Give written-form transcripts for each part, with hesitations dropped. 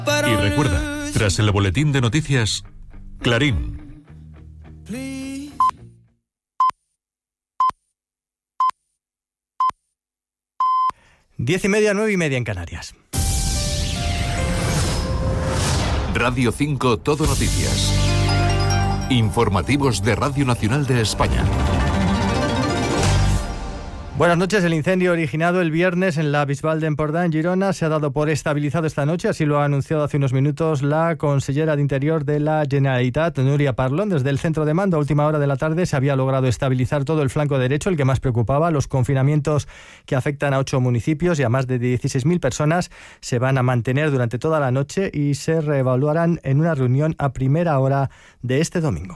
Y recuerda, tras el boletín de noticias, Clarín. 10:30, 9:30 en Canarias. Radio 5 Todo Noticias. Informativos de Radio Nacional de España. Buenas noches. El incendio originado el viernes en la Bisbal de Empordà, en Girona, se ha dado por estabilizado esta noche. Así lo ha anunciado hace unos minutos la consellera de Interior de la Generalitat, Núria Parlon. Desde el centro de mando, a última hora de la tarde, se había logrado estabilizar todo el flanco derecho, el que más preocupaba. Los confinamientos que afectan a 8 municipios y a más de 16.000 personas se van a mantener durante toda la noche y se reevaluarán en una reunión a primera hora de este domingo.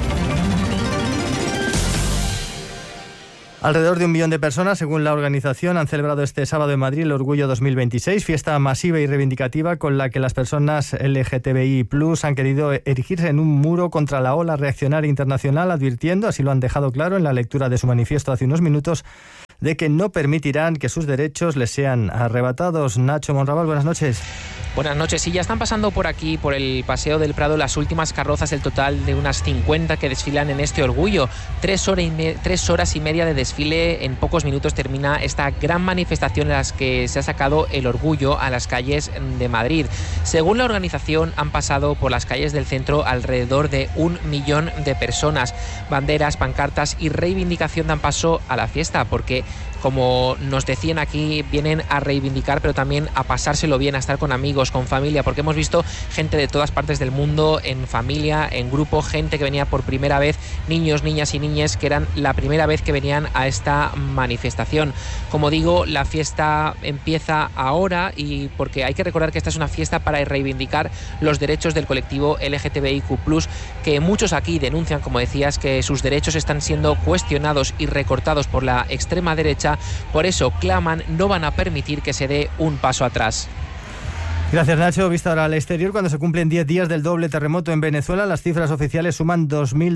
Alrededor de 1 millón de personas, según la organización, han celebrado este sábado en Madrid el Orgullo 2026, fiesta masiva y reivindicativa con la que las personas LGTBI+ han querido erigirse en un muro contra la ola reaccionaria internacional, advirtiendo, así lo han dejado claro en la lectura de su manifiesto hace unos minutos, de que no permitirán que sus derechos les sean arrebatados. Nacho Monraval, buenas noches. Buenas noches. Sí, ya están pasando por aquí, por el Paseo del Prado, las últimas carrozas del total de unas 50 que desfilan en este orgullo. 3 horas y media de desfile. En pocos minutos termina esta gran manifestación en la que se ha sacado el orgullo a las calles de Madrid. Según la organización, han pasado por las calles del centro alrededor de 1 millón de personas. Banderas, pancartas y reivindicación dan paso a la fiesta, porque, como nos decían aquí, vienen a reivindicar, pero también a pasárselo bien, a estar con amigos, con familia, porque hemos visto gente de todas partes del mundo, en familia, en grupo, gente que venía por primera vez, niños, niñas y niñas que eran la primera vez que venían a esta manifestación. Como digo, la fiesta empieza ahora, y porque hay que recordar que esta es una fiesta para reivindicar los derechos del colectivo LGTBIQ+, que muchos aquí denuncian, como decías, que sus derechos están siendo cuestionados y recortados por la extrema derecha. Por eso claman, no van a permitir que se dé un paso atrás. Gracias, Nacho. Vista ahora al exterior, cuando se cumplen 10 días del doble terremoto en Venezuela, las cifras oficiales suman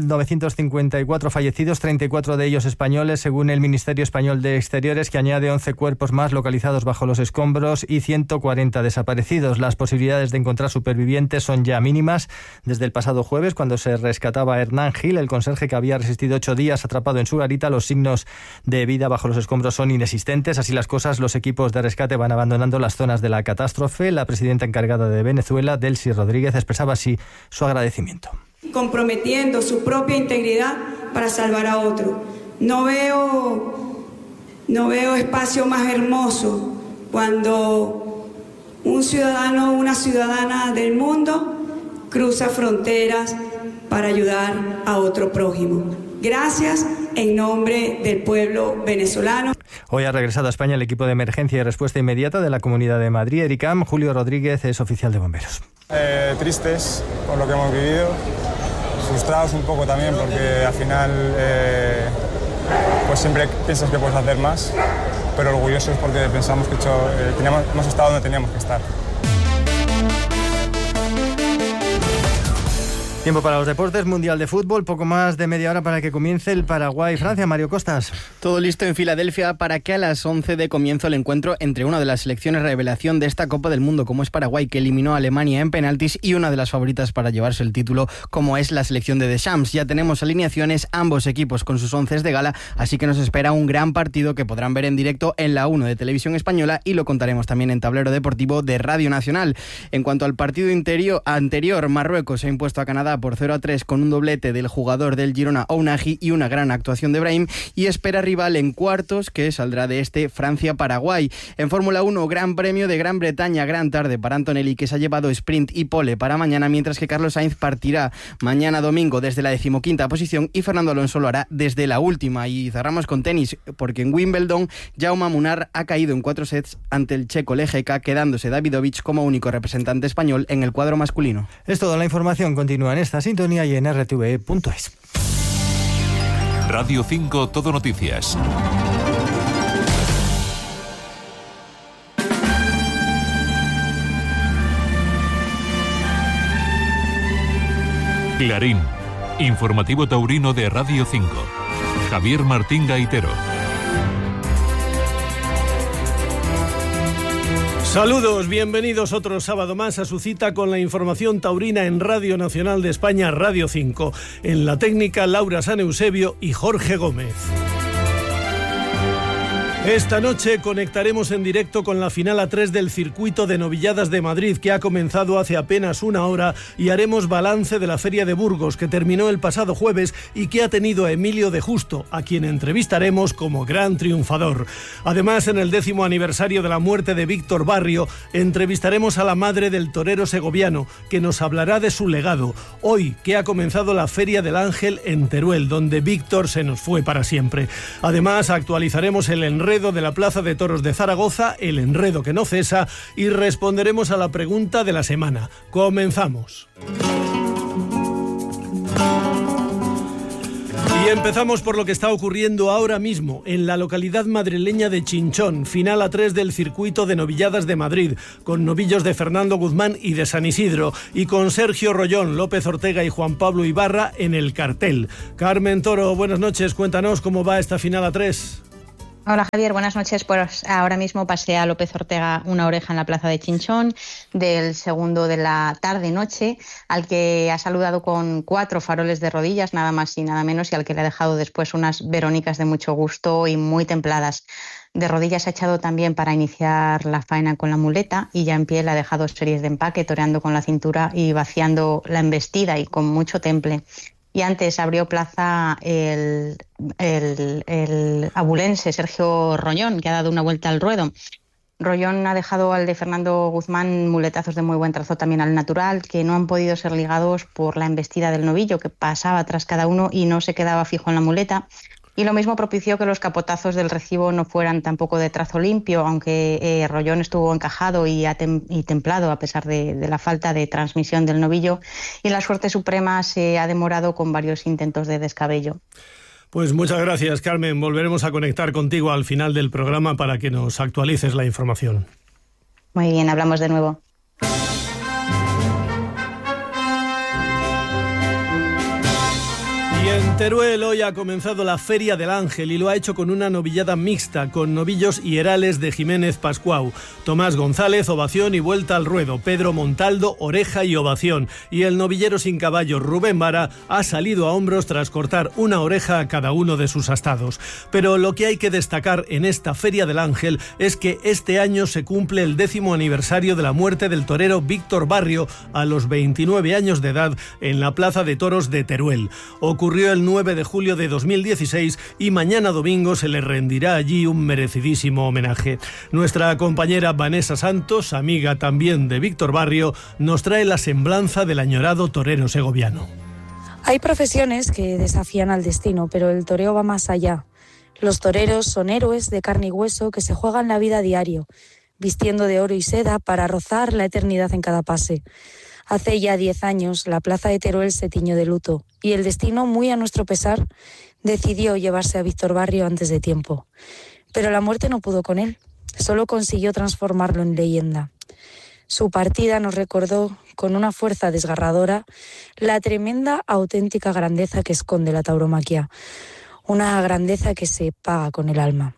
2.954 fallecidos, 34 de ellos españoles, según el Ministerio Español de Exteriores, que añade 11 cuerpos más localizados bajo los escombros y 140 desaparecidos. Las posibilidades de encontrar supervivientes son ya mínimas. Desde el pasado jueves, cuando se rescataba a Hernán Gil, el conserje que había resistido 8 días atrapado en su garita, los signos de vida bajo los escombros son inexistentes. Así las cosas, los equipos de rescate van abandonando las zonas de la catástrofe. La presidenta encargada de Venezuela, Delcy Rodríguez, expresaba así su agradecimiento. Comprometiendo su propia integridad para salvar a otro. No veo espacio más hermoso cuando un ciudadano o una ciudadana del mundo cruza fronteras para ayudar a otro prójimo. Gracias en nombre del pueblo venezolano. Hoy ha regresado a España el equipo de emergencia y respuesta inmediata de la Comunidad de Madrid, ERICAM. Julio Rodríguez es oficial de bomberos. Tristes por lo que hemos vivido, frustrados un poco también porque al final pues siempre piensas que puedes hacer más, pero orgullosos porque pensamos que hemos estado donde teníamos que estar. Tiempo para los deportes. Mundial de fútbol, poco más de media hora para que comience el Paraguay-Francia. Mario Costas. Todo listo en Filadelfia para que a las 11 dé comienzo el encuentro entre una de las selecciones revelación de esta Copa del Mundo, como es Paraguay, que eliminó a Alemania en penaltis, y una de las favoritas para llevarse el título, como es la selección de Deschamps. Ya tenemos alineaciones, ambos equipos con sus 11 de gala, así que nos espera un gran partido que podrán ver en directo en la 1 de Televisión Española, y lo contaremos también en Tablero Deportivo de Radio Nacional. En cuanto al partido anterior, Marruecos se ha impuesto a Canadá por 0-3 con un doblete del jugador del Girona Ounahi y una gran actuación de Brahim, y espera rival en cuartos, que saldrá de este Francia-Paraguay. En Fórmula 1, Gran Premio de Gran Bretaña, gran tarde para Antonelli, que se ha llevado sprint y pole para mañana, mientras que Carlos Sainz partirá mañana domingo desde la 15ª posición y Fernando Alonso lo hará desde la última. Y cerramos con tenis, porque en Wimbledon Jaume Munar ha caído en 4 sets ante el checo Lejeka, quedándose Davidovich como único representante español en el cuadro masculino. Es toda la información. Continúa en esta sintonía y en rtve.es. Radio 5 Todo Noticias. Clarín, informativo taurino de Radio 5. Javier Martín Gaitero. Saludos, bienvenidos otro sábado más a su cita con la información taurina en Radio Nacional de España, Radio 5. En la técnica, Laura San Eusebio y Jorge Gómez. Esta noche conectaremos en directo con la final A3 del Circuito de Novilladas de Madrid, que ha comenzado hace apenas una hora, y haremos balance de la Feria de Burgos, que terminó el pasado jueves y que ha tenido a Emilio de Justo, a quien entrevistaremos como gran triunfador. Además, en el 10º aniversario de la muerte de Víctor Barrio, entrevistaremos a la madre del torero segoviano, que nos hablará de su legado, hoy que ha comenzado la Feria del Ángel en Teruel, donde Víctor se nos fue para siempre. Además, actualizaremos el enredo de la Plaza de Toros de Zaragoza, el enredo que no cesa, y responderemos a la pregunta de la semana. Comenzamos. Y empezamos por lo que está ocurriendo ahora mismo en la localidad madrileña de Chinchón, final A3 del Circuito de Novilladas de Madrid, con novillos de Fernando Guzmán y de San Isidro, y con Sergio Rollón, López Ortega y Juan Pablo Ibarra en el cartel. Carmen Toro, buenas noches, cuéntanos cómo va esta final A3. Hola Javier, buenas noches. Pues ahora mismo pasea López Ortega una oreja en la plaza de Chinchón del segundo de la tarde-noche, al que ha saludado con 4 faroles de rodillas, nada más y nada menos, y al que le ha dejado después unas verónicas de mucho gusto y muy templadas. De rodillas ha echado también para iniciar la faena con la muleta, y ya en pie le ha dejado series de empaque, toreando con la cintura y vaciando la embestida y con mucho temple. Y antes abrió plaza el abulense Sergio Rollón, que ha dado una vuelta al ruedo. Rollón ha dejado al de Fernando Guzmán muletazos de muy buen trazo también al natural, que no han podido ser ligados por la embestida del novillo, que pasaba tras cada uno y no se quedaba fijo en la muleta. Y lo mismo propició que los capotazos del recibo no fueran tampoco de trazo limpio, aunque Rollón estuvo encajado y templado a pesar de la falta de transmisión del novillo, y la suerte suprema se ha demorado con varios intentos de descabello. Pues muchas gracias, Carmen. Volveremos a conectar contigo al final del programa para que nos actualices la información. Muy bien, hablamos de nuevo. Y en Teruel hoy ha comenzado la Feria del Ángel, y lo ha hecho con una novillada mixta, con novillos hierales de Jiménez Pascuau, Tomás González, ovación y vuelta al ruedo, Pedro Montaldo, oreja y ovación, y el novillero sin caballo Rubén Vara ha salido a hombros tras cortar una oreja a cada uno de sus astados. Pero lo que hay que destacar en esta Feria del Ángel es que este año se cumple el 10º aniversario de la muerte del torero Víctor Barrio a los 29 años de edad en la Plaza de Toros de Teruel. Ocurrió el 9 de julio de 2016 y mañana domingo se le rendirá allí un merecidísimo homenaje. Nuestra compañera Vanessa Santos, amiga también de Víctor Barrio, nos trae la semblanza del añorado torero segoviano. Hay profesiones que desafían al destino, pero el toreo va más allá. Los toreros son héroes de carne y hueso que se juegan la vida a diario, vistiendo de oro y seda para rozar la eternidad en cada pase. Hace ya 10 años, la plaza de Teruel se tiñó de luto, y el destino, muy a nuestro pesar, decidió llevarse a Víctor Barrio antes de tiempo. Pero la muerte no pudo con él, solo consiguió transformarlo en leyenda. Su partida nos recordó, con una fuerza desgarradora, la tremenda, auténtica grandeza que esconde la tauromaquia, una grandeza que se paga con el alma.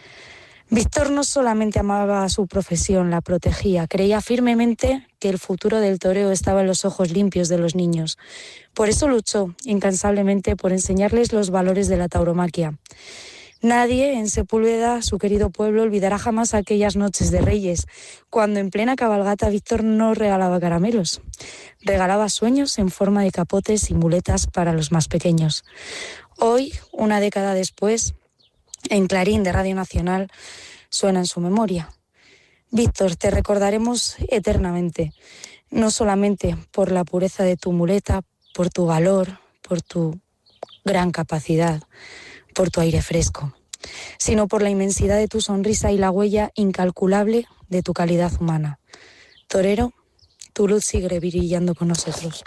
Víctor no solamente amaba a su profesión, la protegía, creía firmemente que el futuro del toreo estaba en los ojos limpios de los niños. Por eso luchó incansablemente por enseñarles los valores de la tauromaquia. Nadie en Sepúlveda, su querido pueblo, olvidará jamás aquellas noches de Reyes, cuando en plena cabalgata Víctor no regalaba caramelos, regalaba sueños en forma de capotes y muletas para los más pequeños. Hoy, una década después, en Clarín de Radio Nacional suena en su memoria. Víctor, te recordaremos eternamente, no solamente por la pureza de tu muleta, por tu valor, por tu gran capacidad, por tu aire fresco, sino por la inmensidad de tu sonrisa y la huella incalculable de tu calidad humana. Torero, tu luz sigue brillando con nosotros.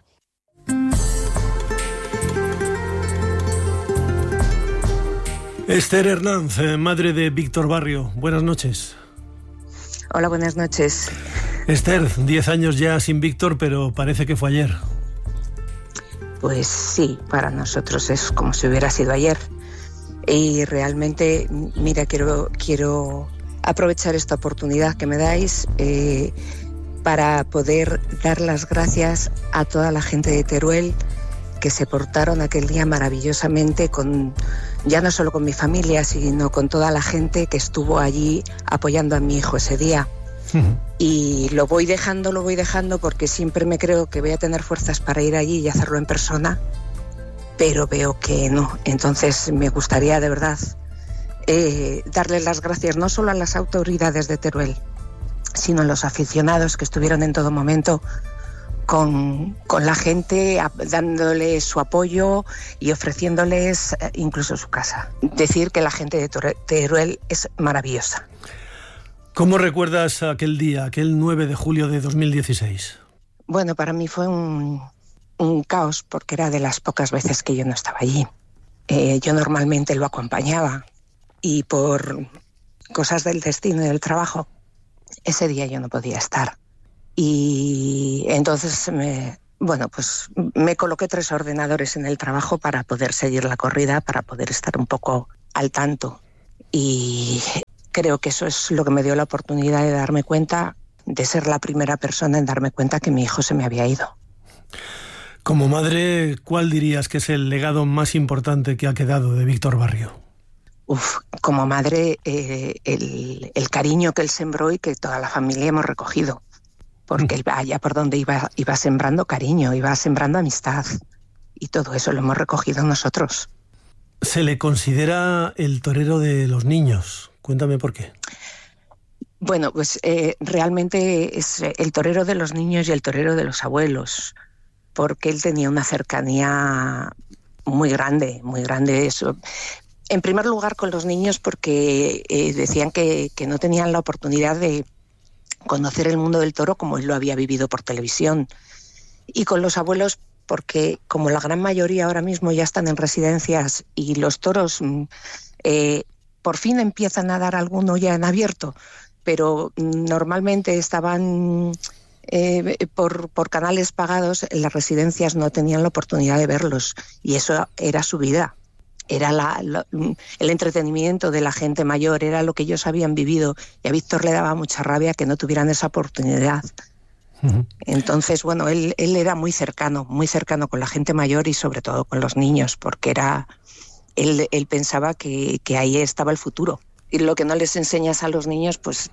Esther Hernández, madre de Víctor Barrio, buenas noches. Hola, buenas noches. Esther, 10 años ya sin Víctor, pero parece que fue ayer. Pues sí, para nosotros es como si hubiera sido ayer. Y realmente, mira, quiero aprovechar esta oportunidad que me dais para poder dar las gracias a toda la gente de Teruel que se portaron aquel día maravillosamente, ya no solo con mi familia, sino con toda la gente que estuvo allí apoyando a mi hijo ese día. Y lo voy dejando porque siempre me creo que voy a tener fuerzas para ir allí y hacerlo en persona, pero veo que no. Entonces me gustaría de verdad darles las gracias no solo a las autoridades de Teruel, sino a los aficionados que estuvieron en todo momento con la gente, dándoles su apoyo y ofreciéndoles incluso su casa. Decir que la gente de Teruel es maravillosa. ¿Cómo recuerdas aquel día, aquel 9 de julio de 2016? Bueno, para mí fue un caos, porque era de las pocas veces que yo no estaba allí. Yo normalmente lo acompañaba y por cosas del destino y del trabajo, ese día yo no podía estar. Y entonces me coloqué 3 ordenadores en el trabajo para poder seguir la corrida, para poder estar un poco al tanto. Y creo que eso es lo que me dio la oportunidad de darme cuenta, de ser la primera persona en darme cuenta que mi hijo se me había ido. Como madre, ¿cuál dirías que es el legado más importante que ha quedado de Víctor Barrio? Como madre, el cariño que él sembró y que toda la familia hemos recogido. Porque él allá por donde iba sembrando cariño, iba sembrando amistad. Y todo eso lo hemos recogido nosotros. Se le considera el torero de los niños. Cuéntame por qué. Bueno, pues realmente es el torero de los niños y el torero de los abuelos. Porque él tenía una cercanía muy grande, eso. En primer lugar con los niños porque decían que no tenían la oportunidad de conocer el mundo del toro como él lo había vivido por televisión. Y con los abuelos porque como la gran mayoría ahora mismo ya están en residencias y los toros por fin empiezan a dar alguno ya en abierto, pero normalmente estaban por canales pagados, en las residencias no tenían la oportunidad de verlos y eso era su vida. Era el entretenimiento de la gente mayor, era lo que ellos habían vivido y a Víctor le daba mucha rabia que no tuvieran esa oportunidad. Entonces, bueno, él era muy cercano con la gente mayor y sobre todo con los niños, porque él pensaba que ahí estaba el futuro. Y lo que no les enseñas a los niños, pues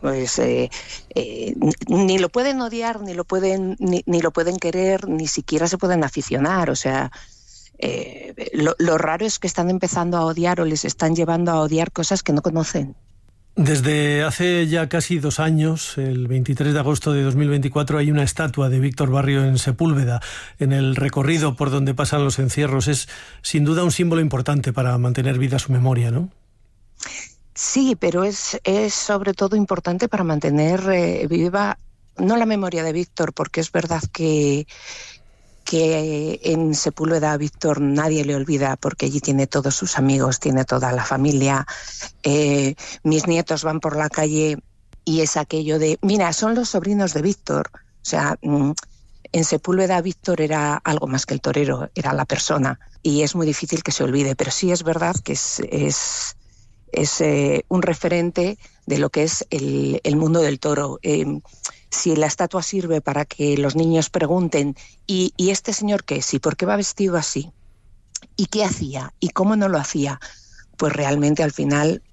ni lo pueden odiar, ni lo pueden querer, ni siquiera se pueden aficionar, o sea... Lo raro es que están empezando a odiar o les están llevando a odiar cosas que no conocen. Desde hace ya casi 2 años, el 23 de agosto de 2024, hay una estatua de Víctor Barrio en Sepúlveda, en el recorrido por donde pasan los encierros. Es sin duda un símbolo importante para mantener viva su memoria, ¿no? Sí, pero es sobre todo importante para mantener viva, no la memoria de Víctor, porque es verdad que en Sepúlveda a Víctor nadie le olvida porque allí tiene todos sus amigos, tiene toda la familia. Mis nietos van por la calle y es aquello de, mira, son los sobrinos de Víctor. O sea, en Sepúlveda Víctor era algo más que el torero, era la persona y es muy difícil que se olvide, pero sí es verdad que es un referente de lo que es el mundo del toro. Si la estatua sirve para que los niños pregunten ¿y este señor qué es? ¿Y por qué va vestido así? ¿Y qué hacía? ¿Y cómo no lo hacía? Pues realmente al final,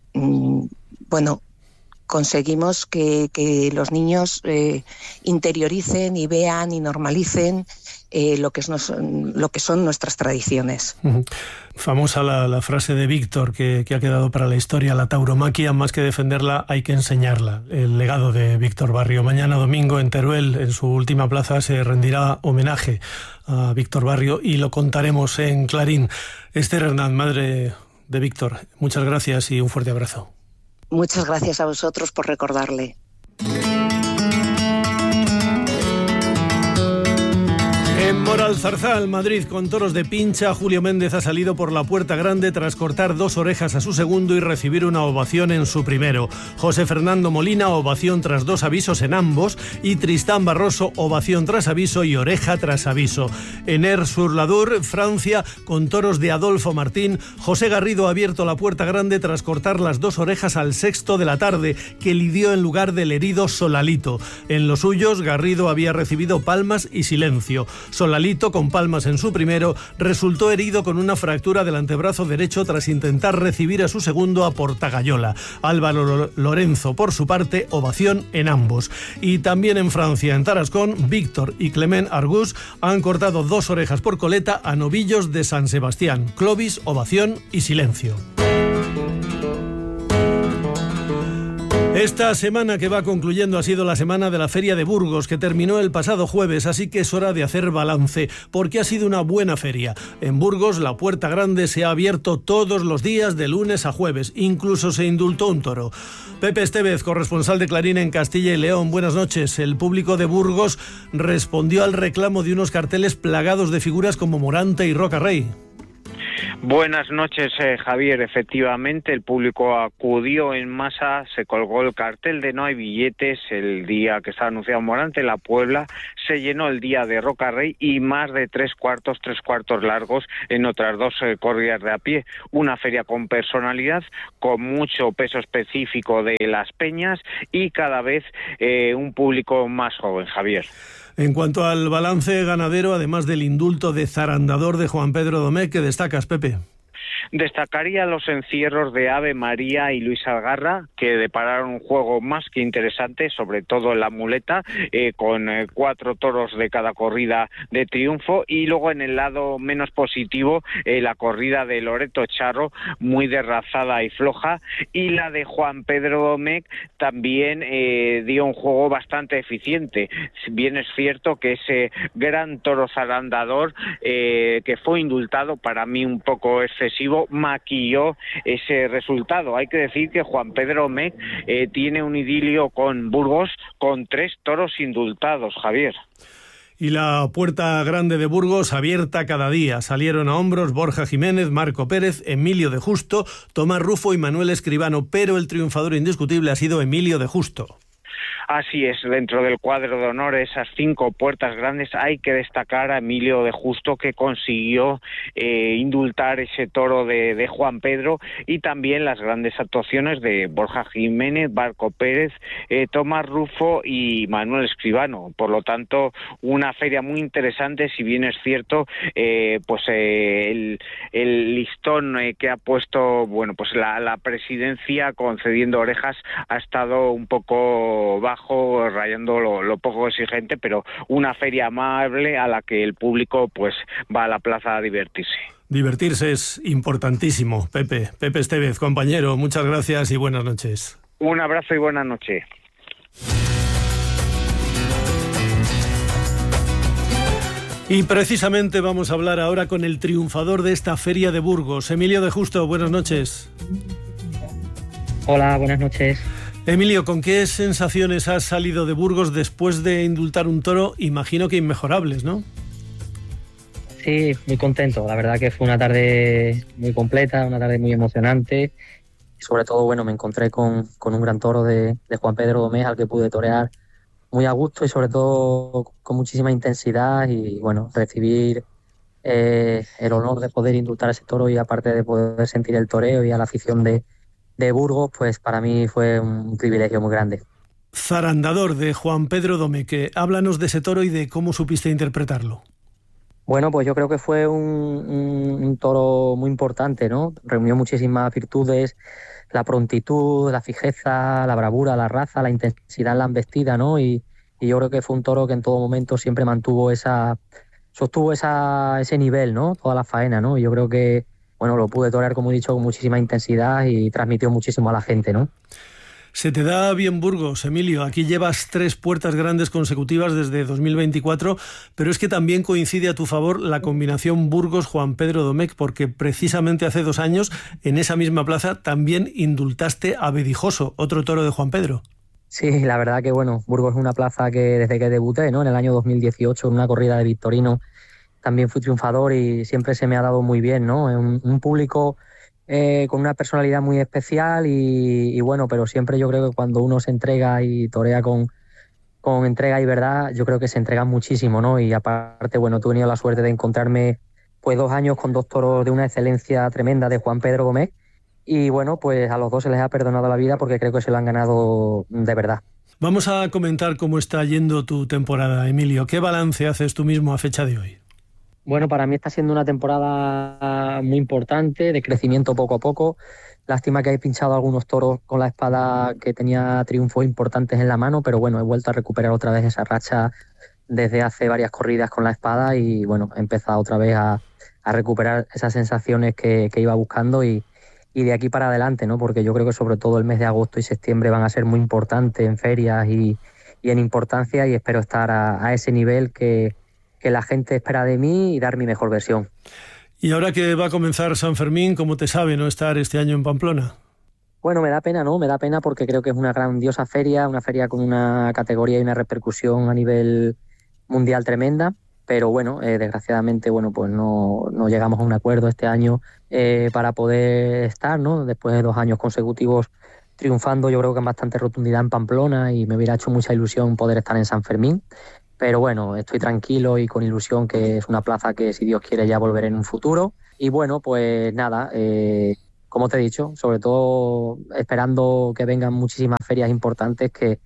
conseguimos que los niños interioricen y vean y normalicen lo que son nuestras tradiciones. Famosa la frase de Víctor que ha quedado para la historia: la tauromaquia, más que defenderla, hay que enseñarla. El legado de Víctor Barrio. Mañana domingo en Teruel, en su última plaza, se rendirá homenaje a Víctor Barrio y lo contaremos en Clarín. Esther Hernán, madre de Víctor, muchas gracias y un fuerte abrazo. Muchas gracias a vosotros por recordarle. En Moralzarzal, Madrid, con toros de pincha, Julio Méndez ha salido por la puerta grande tras cortar 2 orejas a su segundo y recibir una ovación en su primero. José Fernando Molina, ovación tras 2 avisos en ambos, y Tristán Barroso, ovación tras aviso y oreja tras aviso. En Aire-sur-l'Adour, Francia, con toros de Adolfo Martín, José Garrido ha abierto la puerta grande tras cortar las 2 orejas al sexto de la tarde, que lidió en lugar del herido Solalito. En los suyos, Garrido había recibido palmas y silencio. Solalito, con palmas en su primero, resultó herido con una fractura del antebrazo derecho tras intentar recibir a su segundo a Portagayola. Álvaro Lorenzo, por su parte, ovación en ambos. Y también en Francia, en Tarascón, Víctor y Clement Argus han cortado 2 orejas por coleta a novillos de San Sebastián. Clovis, ovación y silencio. Esta semana que va concluyendo ha sido la semana de la Feria de Burgos, que terminó el pasado jueves, así que es hora de hacer balance, porque ha sido una buena feria. En Burgos la puerta grande se ha abierto todos los días de lunes a jueves, incluso se indultó un toro. Pepe Estevez, corresponsal de Clarín en Castilla y León, buenas noches. El público de Burgos respondió al reclamo de unos carteles plagados de figuras como Morante y Roca Rey. Buenas noches, Javier. Efectivamente, el público acudió en masa, se colgó el cartel de no hay billetes el día que estaba anunciado Morante en la Puebla, se llenó el día de Roca Rey y más de 3 cuartos largos en otras 2 corridas de a pie. Una feria con personalidad, con mucho peso específico de las peñas y cada vez un público más joven, Javier. En cuanto al balance ganadero, además del indulto de zarandador de Juan Pedro Domecq, ¿qué destacas, Pepe? Destacaría los encierros de Ave María y Luis Algarra, que depararon un juego más que interesante, sobre todo en la muleta, con 4 toros de cada corrida de triunfo, y luego en el lado menos positivo, la corrida de Loreto Charro, muy derrazada y floja, y la de Juan Pedro Domecq también dio un juego bastante eficiente. Bien es cierto que ese gran toro zarandador, que fue indultado, para mí un poco excesivo, maquilló ese resultado. Hay que decir que Juan Pedro Domecq tiene un idilio con Burgos con 3 toros indultados, Javier. Y la puerta grande de Burgos abierta cada día. Salieron a hombros Borja Jiménez, Marco Pérez, Emilio de Justo, Tomás Rufo y Manuel Escribano, pero el triunfador indiscutible ha sido Emilio de Justo. Así es, dentro del cuadro de honor, esas 5 puertas grandes, hay que destacar a Emilio de Justo, que consiguió indultar ese toro de Juan Pedro, y también las grandes actuaciones de Borja Jiménez, Marco Pérez, Tomás Rufo y Manuel Escribano. Por lo tanto, una feria muy interesante, si bien es cierto, el listón que ha puesto, bueno, pues la presidencia concediendo orejas ha estado un poco bajo, rayando lo poco exigente, pero una feria amable a la que el público pues va a la plaza a divertirse. Divertirse es importantísimo, Pepe. Pepe Estevez, compañero, muchas gracias y buenas noches. Un abrazo y buenas noches. Y precisamente vamos a hablar ahora con el triunfador de esta feria de Burgos, Emilio de Justo. Buenas noches. Hola, buenas noches. Emilio, ¿con qué sensaciones has salido de Burgos después de indultar un toro? Imagino que inmejorables, ¿no? Sí, muy contento. La verdad que fue una tarde muy completa, una tarde muy emocionante. Y sobre todo, bueno, me encontré con un gran toro de Juan Pedro Domecq, al que pude torear muy a gusto y sobre todo con muchísima intensidad, y bueno, recibir el honor de poder indultar a ese toro, y aparte de poder sentir el toreo y a la afición de Burgos, pues para mí fue un privilegio muy grande. Zarandador de Juan Pedro Domecq, háblanos de ese toro y de cómo supiste interpretarlo. Bueno, pues yo creo que fue un toro muy importante, ¿no? Reunió muchísimas virtudes, la prontitud, la fijeza, la bravura, la raza, la intensidad en la embestida, ¿no? Y yo creo que fue un toro que en todo momento siempre sostuvo ese nivel, ¿no? Toda la faena, ¿no? Y yo creo que, bueno, lo pude torear, como he dicho, con muchísima intensidad y transmitió muchísimo a la gente, ¿no? Se te da bien Burgos, Emilio. Aquí llevas 3 puertas grandes consecutivas desde 2024, pero es que también coincide a tu favor la combinación Burgos-Juan Pedro Domecq, porque precisamente hace 2 años, en esa misma plaza, también indultaste a Bedijoso, otro toro de Juan Pedro. Sí, la verdad que, bueno, Burgos es una plaza que desde que debuté, ¿no? En el año 2018, en una corrida de Victorino, también fui triunfador y siempre se me ha dado muy bien, ¿no? Un público con una personalidad muy especial y bueno, pero siempre yo creo que cuando uno se entrega y torea con entrega y verdad, yo creo que se entrega muchísimo, ¿no? Y aparte, bueno, tú he tenido la suerte de encontrarme pues 2 años con 2 toros de una excelencia tremenda de Juan Pedro Gómez y bueno, pues a los 2 se les ha perdonado la vida porque creo que se lo han ganado de verdad. Vamos a comentar cómo está yendo tu temporada, Emilio. ¿Qué balance haces tú mismo a fecha de hoy? Bueno, para mí está siendo una temporada muy importante, de crecimiento poco a poco. Lástima que he pinchado algunos toros con la espada que tenía triunfos importantes en la mano, pero bueno, he vuelto a recuperar otra vez esa racha desde hace varias corridas con la espada y bueno, he empezado otra vez a recuperar esas sensaciones que iba buscando y de aquí para adelante, ¿no? Porque yo creo que sobre todo el mes de agosto y septiembre van a ser muy importantes en ferias y en importancia y espero estar a ese nivel que la gente espera de mí y dar mi mejor versión. Y ahora que va a comenzar San Fermín, ¿cómo te sabe no estar este año en Pamplona? Bueno, me da pena, ¿no? Me da pena porque creo que es una grandiosa feria, una feria con una categoría y una repercusión a nivel mundial tremenda, pero bueno, desgraciadamente, bueno, pues no llegamos a un acuerdo este año para poder estar, ¿no? Después de 2 años consecutivos triunfando, yo creo que en bastante rotundidad en Pamplona y me hubiera hecho mucha ilusión poder estar en San Fermín. Pero bueno, estoy tranquilo y con ilusión que es una plaza que si Dios quiere ya volveré en un futuro. Y bueno, pues nada, como te he dicho, sobre todo esperando que vengan muchísimas ferias importantes que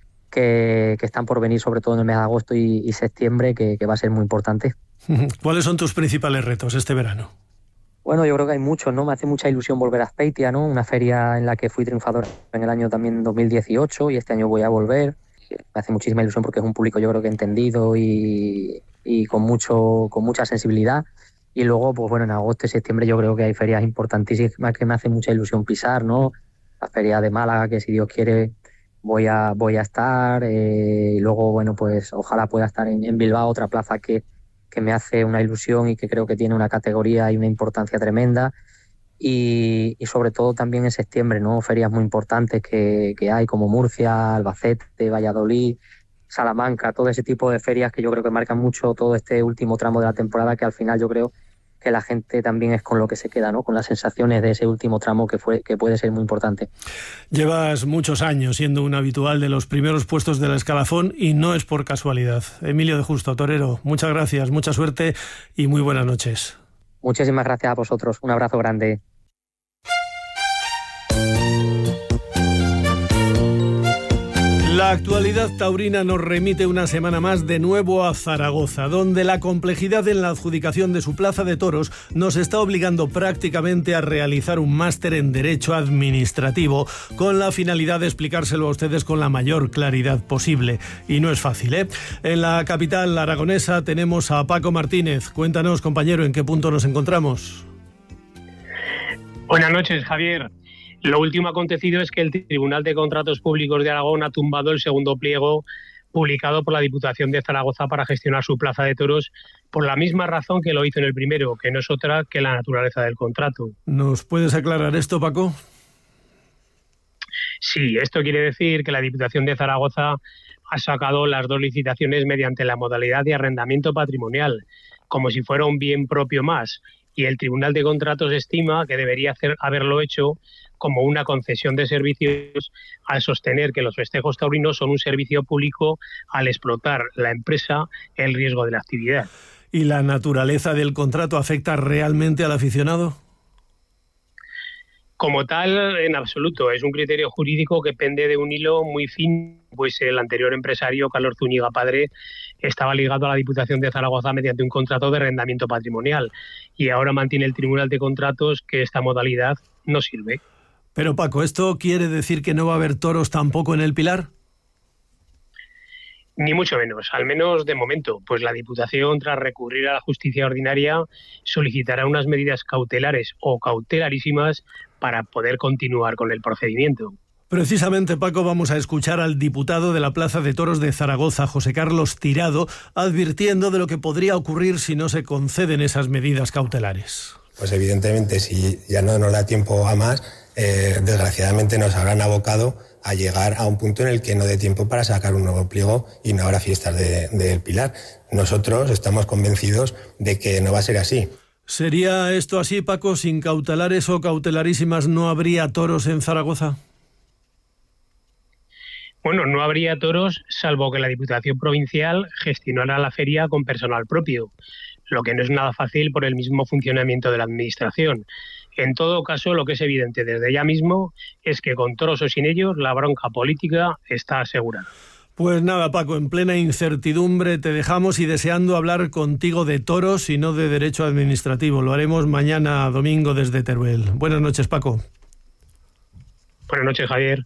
están por venir, sobre todo en el mes de agosto y septiembre, que va a ser muy importante. ¿Cuáles son tus principales retos este verano? Bueno, yo creo que hay muchos, ¿no? Me hace mucha ilusión volver a Azpeitia, ¿no? Una feria en la que fui triunfador en el año también 2018 y este año voy a volver. Me hace muchísima ilusión porque es un público yo creo que entendido y con mucha sensibilidad. Y luego, pues bueno, en agosto y septiembre yo creo que hay ferias importantísimas que me hace mucha ilusión pisar, ¿no? La feria de Málaga, que si Dios quiere voy a estar. Y luego, bueno, pues ojalá pueda estar en Bilbao, otra plaza que me hace una ilusión y que creo que tiene una categoría y una importancia tremenda. Y sobre todo también en septiembre, ¿no? Ferias muy importantes que hay como Murcia, Albacete, Valladolid, Salamanca, todo ese tipo de ferias que yo creo que marcan mucho todo este último tramo de la temporada, que al final yo creo que la gente también es con lo que se queda, ¿no? Con las sensaciones de ese último tramo que puede ser muy importante. Llevas muchos años siendo un habitual de los primeros puestos del escalafón y no es por casualidad. Emilio de Justo, torero, muchas gracias, mucha suerte y muy buenas noches. Muchísimas gracias a vosotros, un abrazo grande. La actualidad taurina nos remite una semana más de nuevo a Zaragoza, donde la complejidad en la adjudicación de su plaza de toros nos está obligando prácticamente a realizar un máster en Derecho Administrativo con la finalidad de explicárselo a ustedes con la mayor claridad posible. Y no es fácil, ¿eh? En la capital aragonesa tenemos a Paco Martínez. Cuéntanos, compañero, ¿en qué punto nos encontramos? Buenas noches, Javier. Lo último acontecido es que el Tribunal de Contratos Públicos de Aragón ha tumbado el segundo pliego publicado por la Diputación de Zaragoza para gestionar su plaza de toros por la misma razón que lo hizo en el primero, que no es otra que la naturaleza del contrato. ¿Nos puedes aclarar esto, Paco? Sí, esto quiere decir que la Diputación de Zaragoza ha sacado las 2 licitaciones mediante la modalidad de arrendamiento patrimonial, como si fuera un bien propio más, y el Tribunal de Contratos estima que debería haberlo hecho como una concesión de servicios al sostener que los festejos taurinos son un servicio público al explotar la empresa el riesgo de la actividad. ¿Y la naturaleza del contrato afecta realmente al aficionado? Como tal, en absoluto. Es un criterio jurídico que pende de un hilo muy fino, pues el anterior empresario, Carlos Zúñiga Padre, estaba ligado a la Diputación de Zaragoza mediante un contrato de arrendamiento patrimonial y ahora mantiene el Tribunal de Contratos que esta modalidad no sirve. Pero Paco, ¿esto quiere decir que no va a haber toros tampoco en el Pilar? Ni mucho menos, al menos de momento, pues la Diputación, tras recurrir a la justicia ordinaria, solicitará unas medidas cautelares o cautelarísimas para poder continuar con el procedimiento. Precisamente, Paco, vamos a escuchar al diputado de la Plaza de Toros de Zaragoza, José Carlos Tirado, advirtiendo de lo que podría ocurrir si no se conceden esas medidas cautelares. Pues evidentemente, si ya no nos da tiempo a más, desgraciadamente nos habrán abocado a llegar a un punto en el que no dé tiempo para sacar un nuevo pliego y no habrá fiestas del Pilar. Nosotros estamos convencidos de que no va a ser así. ¿Sería esto así, Paco? ¿Sin cautelares o cautelarísimas no habría toros en Zaragoza? Bueno, no habría toros salvo que la Diputación Provincial gestionara la feria con personal propio, lo que no es nada fácil por el mismo funcionamiento de la Administración. En todo caso, lo que es evidente desde ya mismo es que con toros o sin ellos, la bronca política está asegurada. Pues nada, Paco, en plena incertidumbre te dejamos y deseando hablar contigo de toros y no de derecho administrativo. Lo haremos mañana domingo desde Teruel. Buenas noches, Paco. Buenas noches, Javier.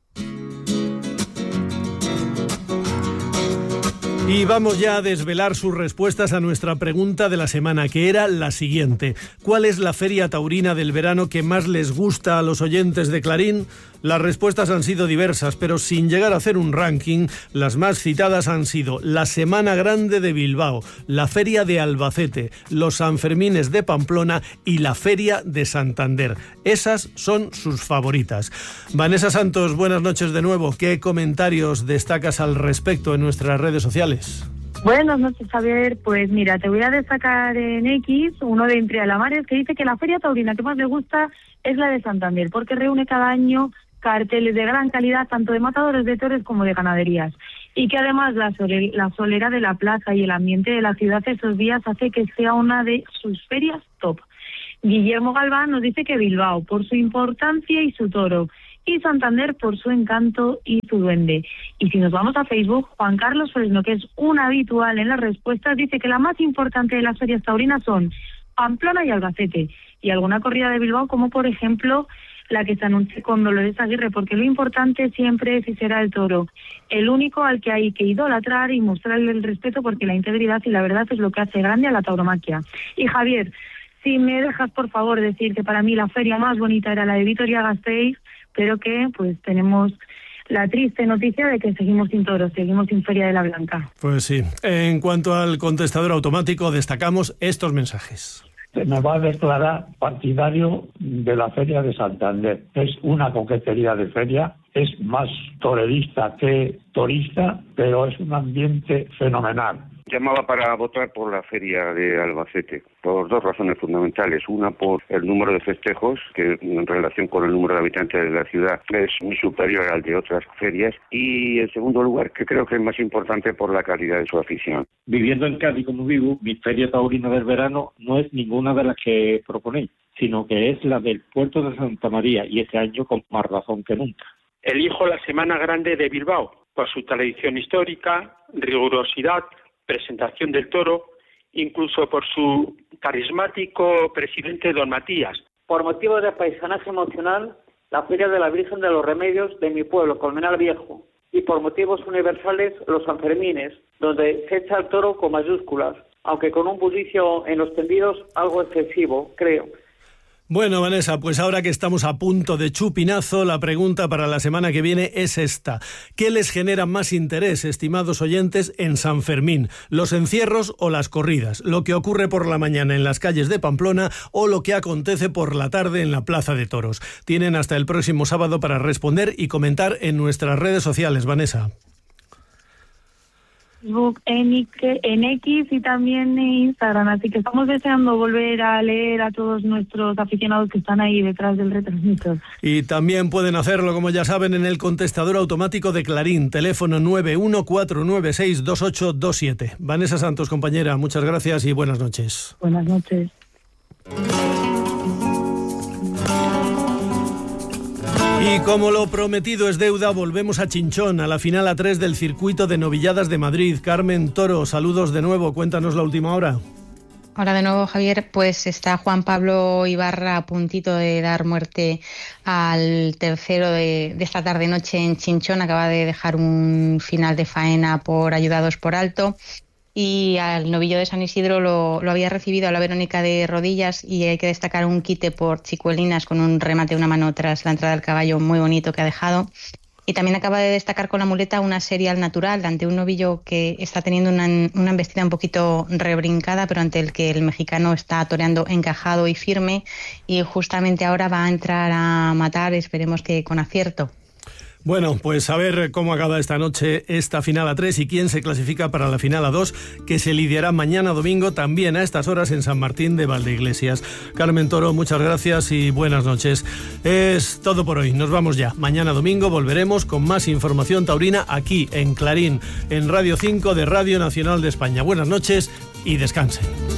Y vamos ya a desvelar sus respuestas a nuestra pregunta de la semana, que era la siguiente. ¿Cuál es la feria taurina del verano que más les gusta a los oyentes de Clarín? Las respuestas han sido diversas, pero sin llegar a hacer un ranking, las más citadas han sido la Semana Grande de Bilbao, la Feria de Albacete, los Sanfermines de Pamplona y la Feria de Santander. Esas son sus favoritas. Vanessa Santos, buenas noches de nuevo. ¿Qué comentarios destacas al respecto en nuestras redes sociales? Buenas noches, Javier. Pues mira, te voy a destacar en X uno de Impria de la Mares que dice que la feria taurina que más le gusta es la de Santander, porque reúne cada año carteles de gran calidad, tanto de matadores de toros como de ganaderías, y que además la solera de la plaza y el ambiente de la ciudad esos días hace que sea una de sus ferias top. Guillermo Galván nos dice que Bilbao, por su importancia y su toro, y Santander por su encanto y su duende. Y si nos vamos a Facebook, Juan Carlos Fresno, que es un habitual en las respuestas, dice que la más importante de las ferias taurinas son Pamplona y Albacete, y alguna corrida de Bilbao, como por ejemplo la que se anuncia con Dolores Aguirre, porque lo importante siempre es y será el toro, el único al que hay que idolatrar y mostrarle el respeto, porque la integridad y la verdad es lo que hace grande a la tauromaquia. Y Javier, si me dejas por favor decir que para mí la feria más bonita era la de Vitoria-Gasteiz, pero que pues tenemos la triste noticia de que seguimos sin toros, seguimos sin Feria de la Blanca. Pues sí. En cuanto al contestador automático, destacamos estos mensajes. Me va a declarar partidario de la Feria de Santander. Es una coquetería de feria, es más torerista que torista, pero es un ambiente fenomenal. Llamaba para votar por la Feria de Albacete, por dos razones fundamentales. Una, por el número de festejos, que en relación con el número de habitantes de la ciudad es muy superior al de otras ferias. Y en segundo lugar, que creo que es más importante, por la calidad de su afición. Viviendo en Cádiz como vivo, mi feria taurina del verano no es ninguna de las que proponéis, sino que es la del puerto de Santa María, y este año con más razón que nunca. Elijo la Semana Grande de Bilbao, por su tradición histórica, rigurosidad, presentación del toro, incluso por su carismático presidente don Matías. Por motivo de paisanaje emocional, la Feria de la Virgen de los Remedios de mi pueblo, Colmenar Viejo, y por motivos universales, los Sanfermines, donde se echa el toro con mayúsculas, aunque con un bullicio en los tendidos algo excesivo, creo. Bueno, Vanessa, pues ahora que estamos a punto de chupinazo, la pregunta para la semana que viene es esta. ¿Qué les genera más interés, estimados oyentes, en San Fermín? ¿Los encierros o las corridas? ¿Lo que ocurre por la mañana en las calles de Pamplona o lo que acontece por la tarde en la Plaza de Toros? Tienen hasta el próximo sábado para responder y comentar en nuestras redes sociales, Vanessa. Facebook, en X y también en Instagram, así que estamos deseando volver a leer a todos nuestros aficionados que están ahí detrás del retransmisor. Y también pueden hacerlo, como ya saben, en el contestador automático de Clarín, teléfono 914962827. Vanessa Santos, compañera, muchas gracias y buenas noches. Buenas noches. Y como lo prometido es deuda, volvemos a Chinchón, a la final A3 del circuito de novilladas de Madrid. Carmen Toro, saludos de nuevo, cuéntanos la última hora. Hola de nuevo, Javier. Pues está Juan Pablo Ibarra a puntito de dar muerte al tercero de esta tarde-noche en Chinchón. Acaba de dejar un final de faena por ayudados por alto. Y al novillo de San Isidro lo había recibido a la Verónica de Rodillas, y hay que destacar un quite por Chicuelinas con un remate de una mano tras la entrada del caballo muy bonito que ha dejado. Y también acaba de destacar con la muleta una serie al natural ante un novillo que está teniendo una embestida un poquito rebrincada, pero ante el que el mexicano está toreando encajado y firme, y justamente ahora va a entrar a matar, esperemos que con acierto. Bueno, pues a ver cómo acaba esta noche esta final a 3 y quién se clasifica para la final a 2, que se lidiará mañana domingo también a estas horas en San Martín de Valdeiglesias. Carmen Toro, muchas gracias y buenas noches. Es todo por hoy, nos vamos ya. Mañana domingo volveremos con más información taurina aquí en Clarín, en Radio 5 de Radio Nacional de España. Buenas noches y descansen.